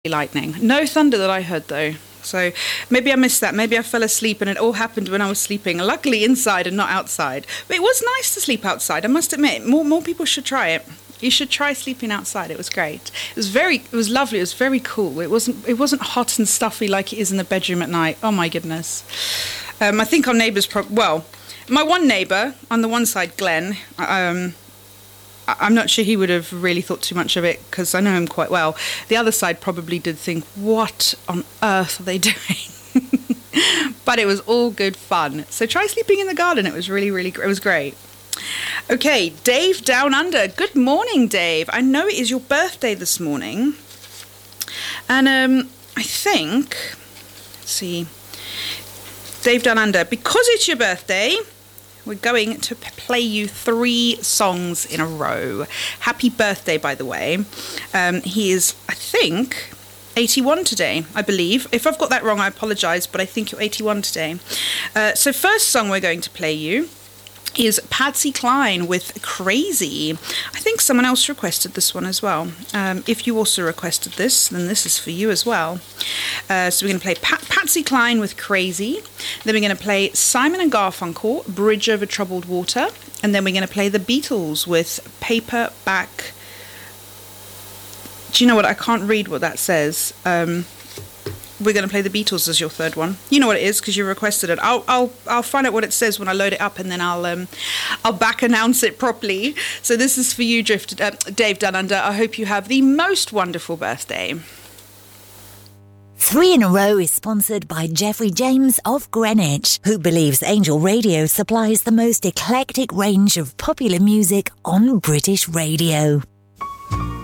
lightning. No thunder that I heard, though. So maybe I missed that. Maybe I fell asleep and it all happened when I was sleeping. Luckily inside and not outside. But it was nice to sleep outside, I must admit. More people should try it. You should try sleeping outside. It was great. It was lovely. It was very cool. It wasn't hot and stuffy like it is in the bedroom at night. Oh my goodness. I think our neighbours my one neighbour on the one side, Glenn, I'm not sure he would have really thought too much of it because I know him quite well. The other side probably did think, what on earth are they doing? But it was all good fun. So try sleeping in the garden. It was it was great. Okay, Dave Down Under. Good morning, Dave. I know it is your birthday this morning. And I think, let's see, Dave Down Under, because it's your birthday, we're going to play you 3 songs in a row. Happy birthday, by the way. He is, I think, 81 today, I believe. If I've got that wrong, I apologise, but I think you're 81 today. So first song we're going to play you is Patsy Cline with Crazy. I think someone else requested this one as well. If you also requested this, then this is for you as well. So we're going to play Patsy Cline with Crazy. Then we're going to play Simon and Garfunkel, Bridge Over Troubled Water. And then we're going to play the Beatles with Paperback. Do you know what? I can't read what that says. We're going to play the Beatles as your third one. You know what it is because you requested it. I'll find out what it says when I load it up, and then I'll back announce it properly. So this is for you, Dave Down Under. I hope you have the most wonderful birthday. 3 in a Row is sponsored by Jeffrey James of Greenwich, who believes Angel Radio supplies the most eclectic range of popular music on British radio.